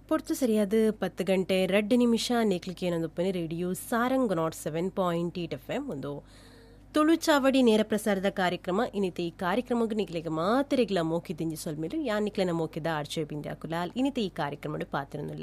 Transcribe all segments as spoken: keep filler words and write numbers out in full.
ಪೊರ್ತು ಸರಿಯಾದ ಪತ್ತು ಗಂಟೆ ಎರಡು ನಿಮಿಷ ನೇಕ್ಲಿಕ್ಕೆ ಏನೊಂದಪ್ಪನೆ radio Sarang not seven point eight F M ಒಂದು ತುಳು ಚಾವಡಿ ನೇರ ಪ್ರಸಾರದ ಕಾರ್ಯಕ್ರಮ ಇನ್ನಿತ ಈ ಕಾರ್ಯಕ್ರಮಕ್ಕೆ ನಿಕ್ಲೆಗೆ ಮಾತರೆಗ್ಲ ಮೋಕಿದಿಂಜಿ ಸೊಲ್ಮೇಲು ಯಾ ನಿಕ್ಲೆನ ಮೋಕಿದ ಆರ್ಚೆ ಬಿಂದ್ಯಾ ಕುಲಾಲ್ ಇನ್ನಿತ ಈ ಕಾರ್ಯಕ್ರಮ ಪಾತ್ರನುಲ್ಲ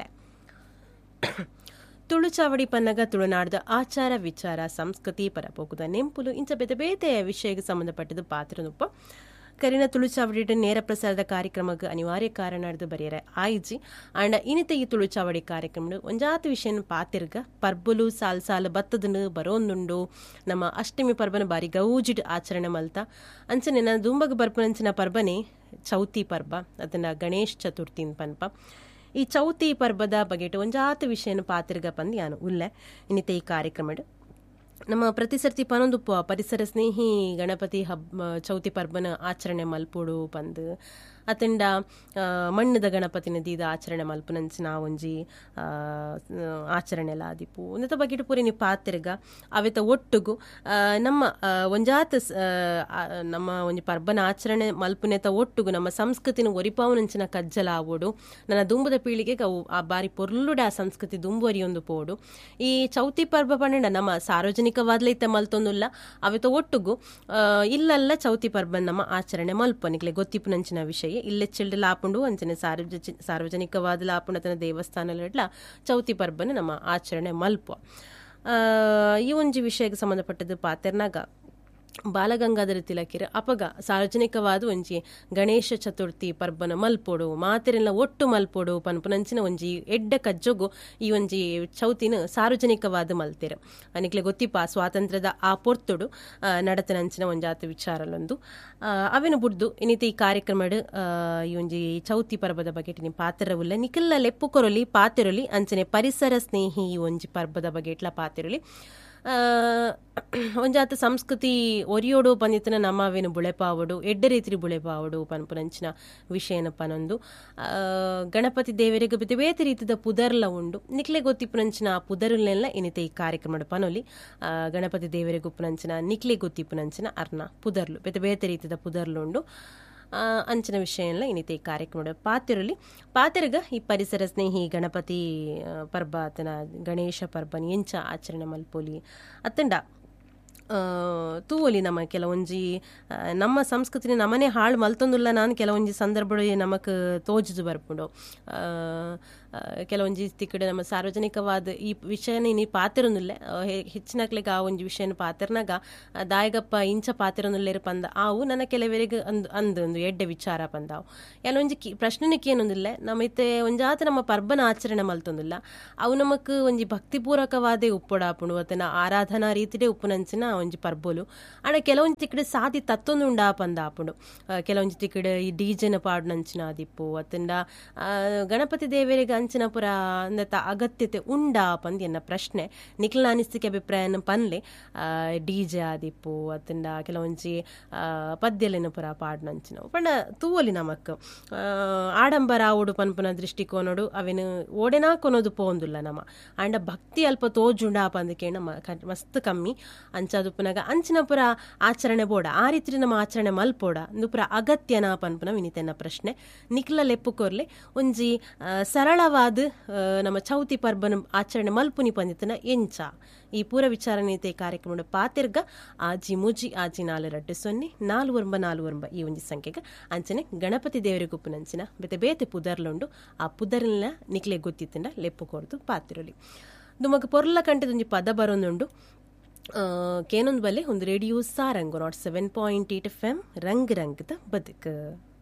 ತುಳು ಚಾವಡಿ ಪನ್ನಗ ತುಳುನಾಡದ ಆಚಾರ ವಿಚಾರ ಸಂಸ್ಕೃತಿ ಪರಪೋಕುದ ನೆಂಪುಲು ಇಂಚ ಬೇತೆ ಬೇತೆ ವಿಷಯಕ್ಕೆ ಸಂಬಂಧಪಟ್ಟದು ಪಾತ್ರನುಪ್ಪ ಕರಿನ ತುಳು ಚಾವಡಿ ನೇರ ಪ್ರಸಾರದ ಕಾರ್ಯಕ್ರಮಕ್ಕೆ ಅನಿವಾರ್ಯ ಕಾರಣ ಬರೆಯರೆ ಆಯ್ಜಿ ಅಂಡ ಇನ್ನಿತ ಈ ತುಳು ಚಾವಡಿ ಕಾರ್ಯಕ್ರಮ ಒಂಜಾತ ವಿಷಯನ ಪಾತಿರ್ಗ ಪರ್ಬುಲು ಸಾಲ್ ಸಾಲು ಬತ್ತದನ್ನು ಬರೋಂದುಂಡು ನಮ್ಮ ಅಷ್ಟಮಿ ಪರ್ಬನ ಬಾರಿ ಗೌಜಿಡ್ ಆಚರಣೆ ಮಲ್ತ ಅಂಚನೆ ನನ್ನ ದುಂಬಗ ಬರ್ಪನಂಚಿನ ಪರ್ಬನೆ ಚೌತಿ ಪರ್ಬ ಅದನ್ನ ಗಣೇಶ್ ಚತುರ್ಥಿನ ಪನ್ಪ ಈ ಚೌತಿ ಪರ್ಬದ ಬಗೆಟ್ ಒಂಜಾತ ವಿಷಯನ ಪಾತಿರ್ಗ ಪಂದ್ ಯಾನು ಉಲ್ಲೆ ಇನ್ನಿತ ಈ ಕಾರ್ಯಕ್ರಮ ನಮ್ಮ ಪ್ರತಿ ಸರ್ತಿ ಪನೊಂದು ಪರಿಸರ ಸ್ನೇಹಿ ಗಣಪತಿ ಹಬ್ಬ ಚೌತಿ ಪರ್ಬನ ಆಚರಣೆ ಮಲ್ಪುಡು ಪಂದು ಅತಂಡ ಮಣ್ಣದ ಗಣಪತಿನ ದೀದ ಆಚರಣೆ ಮಲ್ಪುನಂಚಿನ ಒಂಜಿ ಆಚರಣೆ ಎಲ್ಲ ಆದಿಪ್ಪು ಉನ್ನತ ಬಗೆಟ್ ಪೂರಿ ನೀವು ಪಾತಿರ್ಗ ಅವೆತ ಒಟ್ಟುಗು ನಮ್ಮ ಒಂಜಾತ ನಮ್ಮ ಒಂಜಿ ಪರ್ಬನ ಆಚರಣೆ ಮಲ್ಪುನೆತ ಒಟ್ಟುಗು ನಮ್ಮ ಸಂಸ್ಕೃತಿನ ಒರಿಪಾವನಂಚಿನ ಕಜ್ಜಲ ಆವೋಡು ನನ್ನ ದುಂಬದ ಪೀಳಿಗೆಗೆ ಅವು ಆ ಬಾರಿ ಪೊರ್ಲುಡ ಆ ಸಂಸ್ಕೃತಿ ದುಂಬುವರಿಯೊಂದು ಪೋಡು ಈ ಚೌತಿ ಪರ್ಬ ಪಂಡ ನಮ್ಮ ಸಾರ್ವಜನಿಕವಾದ್ಲೈತೆ ಮಲ್ತೊಂದುಲ್ಲ ಅವೆತ ಒಟ್ಟುಗು ಇಲ್ಲಲ್ಲ ಚೌತಿ ಪರ್ಬನ್ ನಮ್ಮ ಆಚರಣೆ ಮಲ್ಪನಿಗ್ಲೆ ಗೊತ್ತಿಪ್ಪುನಂಚಿನ ವಿಷಯ ಇಲ್ಲೇ ಚಿಲ್ಡ್ ಲಾಪುಂಡು ಅಂಚನೆ ಸಾರ್ವಜ ಸಾರ್ವಜನಿಕವಾದ ಲಾಪುಂಡು ತನ್ನ ದೇವಸ್ಥಾನಗಳೆಲ್ಲ ಚೌತಿ ಪರ್ಬನ ನಮ್ಮ ಆಚರಣೆ ಮಲ್ಪ ಈ ಒಂಜಿ ವಿಷಯಕ್ಕೆ ಸಂಬಂಧಪಟ್ಟದ್ದು ಪಾತೆರ್ನಾಗ ಬಾಲಗಂಗಾಧರ ತಿಲಕಿರ ಅಪಗ ಸಾರ್ವಜನಿಕವಾದ ಒಂಜಿ ಗಣೇಶ ಚತುರ್ಥಿ ಪರ್ಬನ ಮಲ್ಪೋಡು ಮಾತೆರೆಲ್ಲ ಒಟ್ಟು ಮಲ್ಪೋಡು ಪನ್ಪುನಂಚಿನ ಒಂಜಿ ಎಡ್ಡ ಕಜ್ಜೊಗು ಈ ಒಂಜಿ ಚೌತಿನ ಸಾರ್ವಜನಿಕವಾದ ಮಲ್ತೆರ ಅನಿಕ್ಲೆ ಗೊತ್ತಿಪ್ಪ ಸ್ವಾತಂತ್ರ್ಯದ ಆ ಪೊರ್ತುಡು ನಡತನಂಚಿನ ಒಂಜಾತ ವಿಚಾರಲೊಂದು ಅವೇನು ಬುಡ್ದು ಇನ್ನಿತ ಈ ಕಾರ್ಯಕ್ರಮ ಈ ಒಂಜಿ ಚೌತಿ ಪರ್ಬದ ಬಗ್ಗೆ ನೀವು ಪಾತ್ರವುಲ್ಲ ನಿಖಿಲ್ಲ ಲೆಪ್ಪು ಕೊರೊಲಿ ಪಾತೆರೊಲಿ ಅಂಚನೆ ಪರಿಸರ ಸ್ನೇಹಿ ಈ ಒಂಜಿ ಪರ್ಬದ ಬಗ್ಗೆ ಇಟ್ಲ ಪಾತೆರೊಲಿ ಒಂಜಾತ ಸಂಸ್ಕೃತಿ ಒರಿಯೋಡು ಪಂದಿತನ ನಮ್ಮವೇನು ಬುಳೆಪಾವಡು ಎಡ್ಡ ರೀತಿ ಬುಳೆಪಾವಡು ಪನ್ಪುನಂಚಿನ ವಿಷಯನ ಪನೊಂದು ಗಣಪತಿ ದೇವರಿಗೆ ಬೇತೆ ಬೇತೆ ರೀತಿದ ಪುದರ್ಲ ಉಂಡು ನಿಕ್ಲೆ ಗೊತ್ತಿಪ್ಪುನಂಚಿನ ಆ ಪುದರ್ಲೆಲ್ಲ ಇನ್ನಿತ ಈ ಕಾರ್ಯಕ್ರಮ ಪನೊಲಿ ಗಣಪತಿ ದೇವರಿಗೆ ಉಪ್ಪುನಂಚಿನ ನಿಕ್ಲೆ ಗೊತ್ತಿಪ್ಪುನಂಚಿನ ಅರ್ನ ಪುದರ್ಲು ಬೇತೆ ಬೇತೆ ರೀತಿದ ಪುದರ್ಲು ಉಂಡು ಅಂಚಿನ ವಿಷಯ ಎಲ್ಲ ಇನ್ನಿತ ಈ ಕಾರ್ಯಕ್ರಮ ಪಾತಿರಲಿ ಪಾತಿರ್ಗ ಈ ಪರಿಸರ ಸ್ನೇಹಿ ಗಣಪತಿ ಪರ್ಬ ಆತನ ಗಣೇಶ ಪರ್ಬನ್ ಎಂಚ ಆಚರಣೆ ಮಲ್ಪೋಲಿ ಅತ್ತಂಡ ತೂವಲಿ ನಮ್ಮ ಕೆಲವೊಂಜಿ ನಮ್ಮ ಸಂಸ್ಕೃತಿನ ನಮ್ಮನೆ ಹಾಳು ಮಲ್ತೊಂದುಲ್ಲ ನಾನು ಕೆಲವೊಂಜಿ ಸಂದರ್ಭ ನಮಕ್ ತೋಜುದು ಬರ್ಪುಂಡು ಕೆಲವೊಂಜಿ ತಿಕ್ಕಡೆ ನಮ್ಮ ಸಾರ್ವಜನಿಕವಾದ ಈ ವಿಷಯನ ನೀ ಪಾತಿರೊಂದುಲ್ಲ ಹೆಚ್ಚಿನಕ್ಲೆಗ ಆ ಒಂಜಿ ವಿಷಯನ ಪಾತಿರ್ನಾಗ ದಾಯಗಪ್ಪ ಇಂಚ ಪಾತಿರೊಂದುಲ್ಲೇರು ಪಂದ ಆವು ನನ್ನ ಕೆಲವರಿಗೆ ಅಂದ್ ಅಂದ್ ಒಂದು ಎಡ್ಡೆ ವಿಚಾರ ಪಂದಾವು ಕೆಲವೊಂಜಿ ಕಿ ಪ್ರಶ್ನೆನಿಕ್ಕೆ ಏನೊಂದಿಲ್ಲ ನಮ್ಮೈತೆ ಒಂಜಾತ ನಮ್ಮ ಪರ್ಬನ ಆಚರಣೆ ಮಲ್ತೊಂದುಲ್ಲ ಅವು ನಮಕ್ ಒಂಜಿ ಭಕ್ತಿಪೂರ್ವಕವಾದೇ ಉಪ್ಪೊಡಾಪುಂಡು ಅತನ ಆರಾಧನಾ ರೀತಿಡೆ ಉಪ್ಪುನಂಚಿನ ಒಂಜಿ ಪರ್ಬೋಲು ಆಡ ಕೆಲವೊಂಜಿ ತಿಕ್ಕಡೆ ಸಾದಿ ತತ್ತೊಂದು ಉಂಡಾ ಪಂದಾಪುಂಡು ಕೆಲವೊಂಜಿ ತಿಕ್ಕಡೆ ಈ ಡಿಜೆನ ಪಾಡು ನಂಚಿನ ಆದಿಪ್ಪು ಅತ್ತಂಡ ಗಣಪತಿ ದೇವರಿಗೆ ಅಂಚಿನ ಪುರ ಅಂದತ ಅಗತ್ಯತೆ ಉಂಡಾ ಪಂದ್ ಎನ್ನ ಪ್ರಶ್ನೆ ನಿಖಿಲ ಅನಿಸ್ತಿಕೆ ಅಭಿಪ್ರಾಯನ ಪನ್ಲೆ ಡಿಜೆ ಆದಿಪ್ಪು ಅತ್ತಂಡ ಕೆಲವೊಂಜಿ ಪದ್ಯಲೆನ ಪುರ ಪಾಡು ನಂಚಿನವು ಪಂಡ ತೂವಲಿ ನಮಕ್ ಆಡಂಬರ ಆವೋಡು ಪನ್ಪುನ ದೃಷ್ಟಿಕೋನೋಡು ಅವೇನು ಓಡೆನಾ ಕೊನೋದು ಪೋಂದುಲ್ಲ ನಮ್ಮ ಅಂಡ ಭಕ್ತಿ ಅಲ್ಪ ತೋಜುಂಡಾ ಪಂದಕ್ಕೆ ನಮ್ಮ ಮಸ್ತ್ ಕಮ್ಮಿ ಅಂಚ ಪುನಗ ಅಂಚಿನ ಪುರ ಆಚರಣೆ ಬೋಡ ಆ ರೀತಿ ನಮ್ಮ ಆಚರಣೆ ಮಲ್ಪೋಡ ಇಂದು ಪುರ ಅಗತ್ಯನ ಪನ್ಪುನ ವಿನಿತೆನ್ನ ಪ್ರಶ್ನೆ ನಿಖಿಲ ಲೆಪ್ಪು ಕೊರ್ಲೆ ಒಂಜಿ ಸರಳವಾದ ನಮ್ಮ ಚೌತಿ ಪರ್ಬನ ಆಚರಣೆ ಮಲ್ಪುನಿ ಪಂದಿತನ ಎಂಚ ಈ ಪೂರ ವಿಚಾರ ನೀತಿ ಕಾರ್ಯಕ್ರಮದ ಪಾತಿರ್ಗ ಆಜಿ ಮುಜಿ ಆಜಿ ನಾಲು ರಡ್ಡು ಸೊನ್ನೆ ನಾಲು ಒಂಬ ನಾಲು ಒಂಬ ಈ ಒಂಜಿ ಸಂಖ್ಯೆಗೆ ಅಂಚನೆ ಗಣಪತಿ ದೇವರಿಗೆ ಉಪ್ಪುನಂಚಿನ ಬೇತೆ ಬೇತೆ ಪುದರ್ಲುಂಡು ಆ ಪುದರ್ನ ನಿಕ್ಲೆ ಗೊತ್ತಿತ್ತಂಡ ಲೆಪ್ಪು ಕೊರ್ದು ಪಾತಿರಲಿ ದುಮಗ ಪೊರ್ಲ ಕಂಟದೊಂಜಿ ಪದ ಬರೋಂದುಂಡು ಕೇನೊಂದು ಬಲ್ಲೆ ಒಂದು radio Sarang not seven point eight F M ರಂಗ್ ರಂಗದ ಬದುಕು.